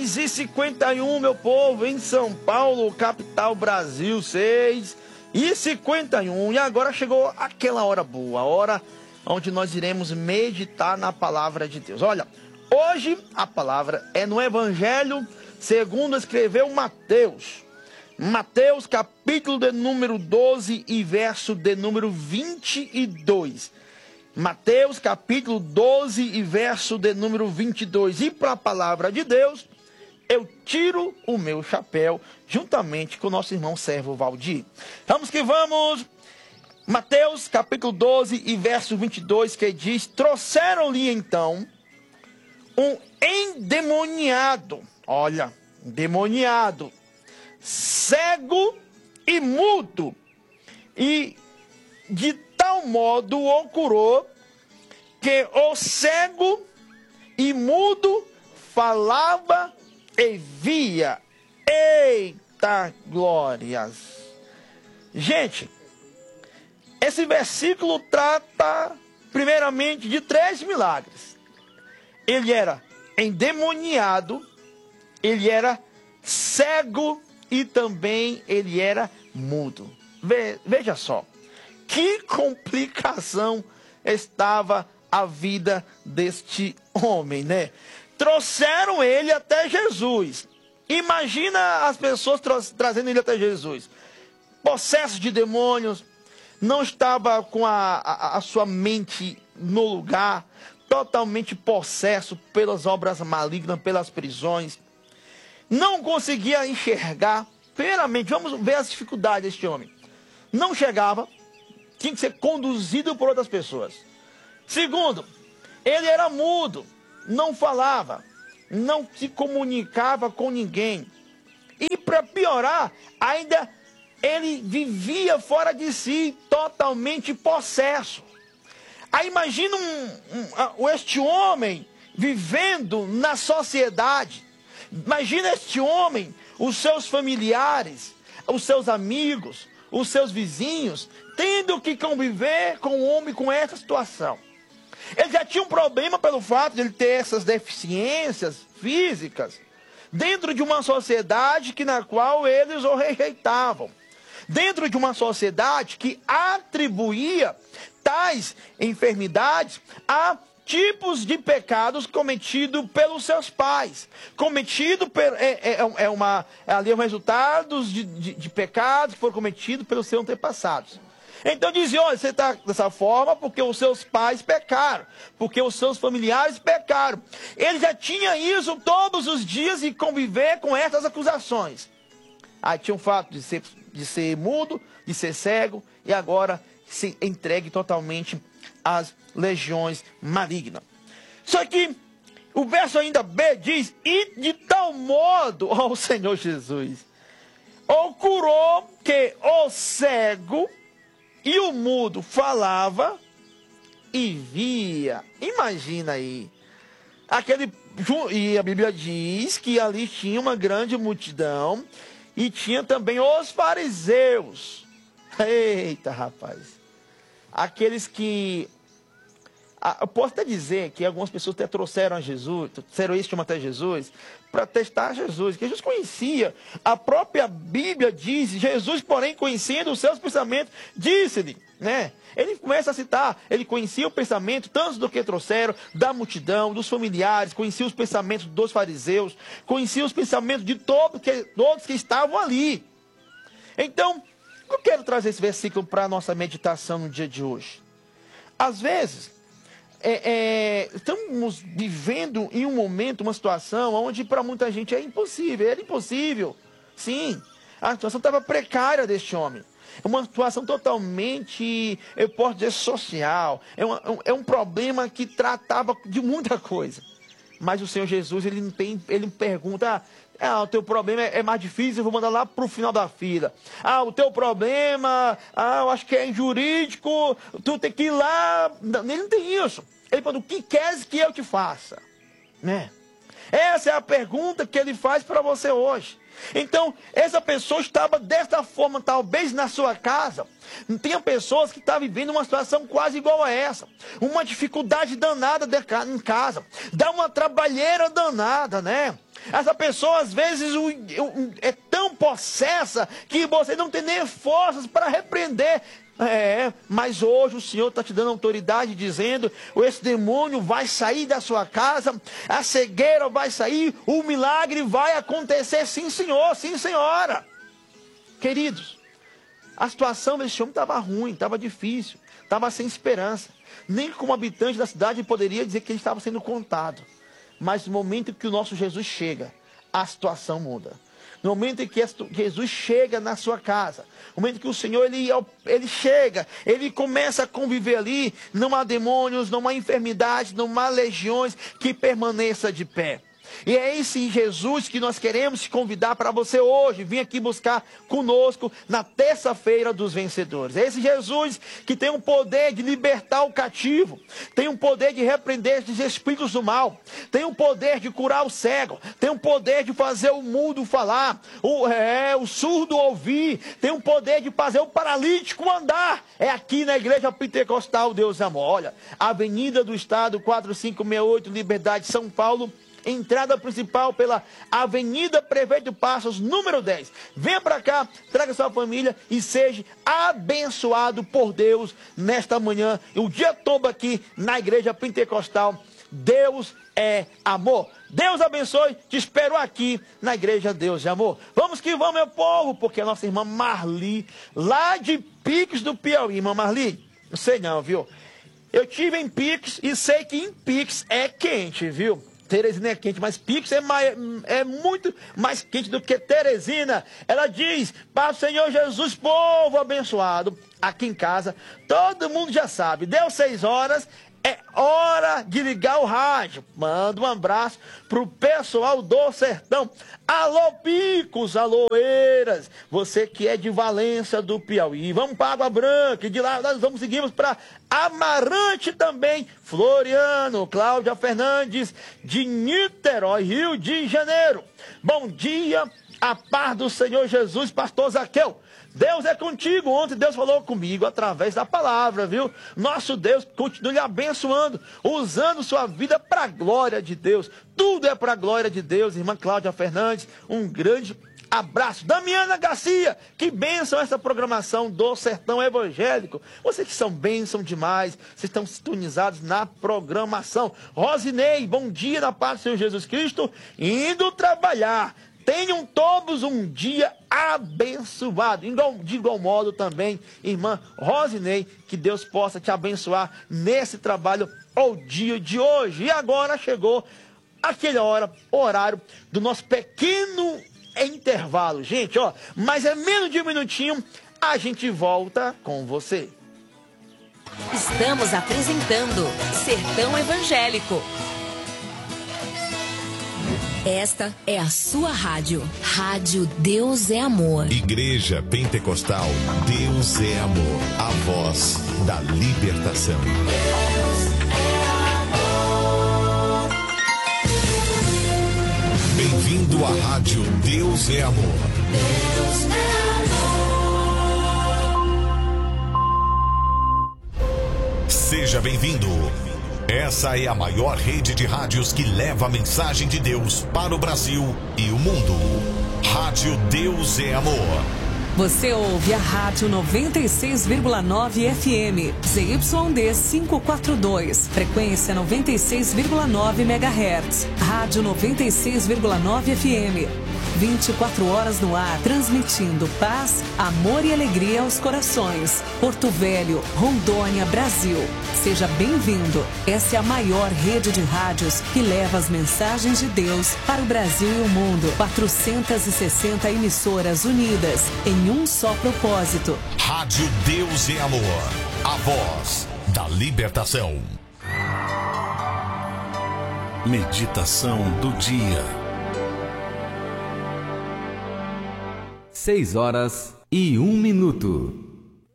6h51, meu povo, em São Paulo, capital Brasil, 6h51. E agora chegou aquela hora boa, a hora onde nós iremos meditar na palavra de Deus. Olha, hoje a palavra é no Evangelho segundo escreveu Mateus. Mateus, capítulo de número 12 e verso de número 22. Mateus, capítulo 12 e verso de número 22. E para a palavra de Deus, eu tiro o meu chapéu, juntamente com o nosso irmão servo Valdir. Vamos que vamos. Mateus, capítulo 12 e verso 22, que diz: trouxeram-lhe então um endemoniado, olha, endemoniado, cego e mudo, e de tal modo o curou, que o cego e mudo falava e via. Eita glórias! Gente, esse versículo trata primeiramente de 3 milagres. Ele era endemoniado, ele era cego e também ele era mudo. Veja só, que complicação estava a vida deste homem, né? Trouxeram ele até Jesus. Imagina as pessoas trazendo ele até Jesus. Possesso de demônios, não estava com a sua mente no lugar, totalmente possesso pelas obras malignas, pelas prisões. Não conseguia enxergar plenamente. Vamos ver as dificuldades deste homem. Não chegava, tinha que ser conduzido por outras pessoas. Segundo, ele era mudo, não falava, não se comunicava com ninguém. E para piorar, ainda ele vivia fora de si, totalmente possesso. Aí imagina este homem vivendo na sociedade. Imagina este homem, os seus familiares, os seus amigos, os seus vizinhos, tendo que conviver com um homem com essa situação. Ele já tinha um problema pelo fato de ele ter essas deficiências físicas dentro de uma sociedade na qual eles o rejeitavam. Dentro de uma sociedade que atribuía tais enfermidades a tipos de pecados cometidos pelos seus pais. Cometido ali é um resultado de pecados que foram cometidos pelos seus antepassados. Então dizia: olha, você está dessa forma porque os seus pais pecaram, porque os seus familiares pecaram. Ele já tinha isso todos os dias e conviver com essas acusações. Aí tinha o fato de ser mudo, de ser cego, e agora se entregue totalmente às legiões malignas. Só que o verso ainda B diz: e de tal modo, ó Senhor Jesus, o curou que o cego e o mudo falava e via. Imagina aí. E a Bíblia diz que ali tinha uma grande multidão e tinha também os fariseus. Eita, rapaz. Aqueles que... Eu posso até dizer que algumas pessoas até trouxeram este homem até Jesus para testar Jesus, que Jesus conhecia. A própria Bíblia diz: Jesus, porém, conhecendo os seus pensamentos, disse-lhe, né? Ele começa a citar, ele conhecia o pensamento, tanto do que trouxeram, da multidão, dos familiares, conhecia os pensamentos dos fariseus, conhecia os pensamentos de todos que estavam ali. Então, eu quero trazer esse versículo para a nossa meditação no dia de hoje. Às vezes, estamos vivendo em um momento, uma situação onde para muita gente é impossível. Era impossível, sim. A situação estava precária deste homem. É uma situação totalmente, eu posso dizer, social. É um problema que tratava de muita coisa. Mas o Senhor Jesus, ele pergunta: o teu problema é mais difícil, eu vou mandar lá para o final da fila. O teu problema, eu acho que é jurídico, tu tem que ir lá. Ele não tem isso. Ele pergunta: o que queres que eu te faça? Né? Essa é a pergunta que ele faz para você hoje. Então, essa pessoa estava desta forma, talvez na sua casa. Tinha pessoas que estavam vivendo uma situação quase igual a essa. Uma dificuldade danada em casa. Dá uma trabalheira danada, né? Essa pessoa às vezes é tão possessa que você não tem nem forças para repreender. Mas hoje o Senhor está te dando autoridade, dizendo: esse demônio vai sair da sua casa, a cegueira vai sair, o milagre vai acontecer. Sim, senhor, sim, senhora. Queridos, a situação desse homem estava ruim, estava difícil, estava sem esperança. Nem como habitante da cidade poderia dizer que ele estava sendo contado. Mas no momento que o nosso Jesus chega, a situação muda. No momento em que Jesus chega na sua casa, no momento que o Senhor ele chega, ele começa a conviver ali, não há demônios, não há enfermidades, não há legiões que permaneça de pé. E é esse Jesus que nós queremos te convidar para você hoje vir aqui buscar conosco na terça-feira dos vencedores. É esse Jesus que tem o poder de libertar o cativo, tem o poder de repreender os espíritos do mal, tem o poder de curar o cego, tem o poder de fazer o mudo falar, o surdo ouvir, tem o poder de fazer o paralítico andar. É aqui na Igreja Pentecostal Deus Amor. Olha, Avenida do Estado 4568, Liberdade, São Paulo. Entrada principal pela Avenida Prefeito Passos, número 10. Venha para cá, traga sua família e seja abençoado por Deus nesta manhã. E o dia todo aqui na Igreja Pentecostal. Deus é amor. Deus abençoe. Te espero aqui na Igreja Deus é Amor. Vamos que vamos, meu povo, porque a nossa irmã Marli, lá de Piques do Piauí. Irmã Marli, não sei não, viu? Eu tive em Piques e sei que em Piques é quente, viu? Teresina é quente, mas Piques é muito mais quente do que Teresina. Ela diz: para o Senhor Jesus, povo abençoado, aqui em casa, todo mundo já sabe, deu 6 horas, é hora de ligar o rádio. Manda um abraço pro pessoal do sertão. Alô, Picos, aloeiras, você que é de Valença do Piauí, vamos para Água Branca, e de lá nós seguimos para Amarante também, Floriano, Cláudia Fernandes, de Niterói, Rio de Janeiro. Bom dia, a paz do Senhor Jesus, pastor Zaqueu. Deus é contigo. Ontem Deus falou comigo através da palavra, viu? Nosso Deus continue lhe abençoando, usando sua vida para a glória de Deus. Tudo é para a glória de Deus. Irmã Cláudia Fernandes, um grande abraço. Damiana Garcia, que bênção essa programação do Sertão Evangélico. Vocês que são bênção demais, vocês estão sintonizados na programação. Rosinei, bom dia na paz do Senhor Jesus Cristo, indo trabalhar. Tenham todos um dia abençoado. De igual modo também, irmã Rosinei, que Deus possa te abençoar nesse trabalho ao dia de hoje. E agora chegou aquele horário do nosso pequeno intervalo. Gente, ó, mas é menos de um minutinho, a gente volta com você. Estamos apresentando Sertão Evangélico. Esta é a sua rádio. Rádio Deus é Amor. Igreja Pentecostal Deus é Amor. A voz da libertação. Deus é amor. Bem-vindo à rádio Deus é Amor. Deus é amor. Seja bem-vindo. Essa é a maior rede de rádios que leva a mensagem de Deus para o Brasil e o mundo. Rádio Deus é Amor. Você ouve a Rádio 96,9 FM, ZYD 542, frequência 96,9 MHz. Rádio 96,9 FM. 24 horas no ar, transmitindo paz, amor e alegria aos corações. Porto Velho, Rondônia, Brasil. Seja bem-vindo. Essa é a maior rede de rádios que leva as mensagens de Deus para o Brasil e o mundo. 460 emissoras unidas em um só propósito. Rádio Deus é Amor. A voz da libertação. Meditação do dia. 6 horas e 1 minuto.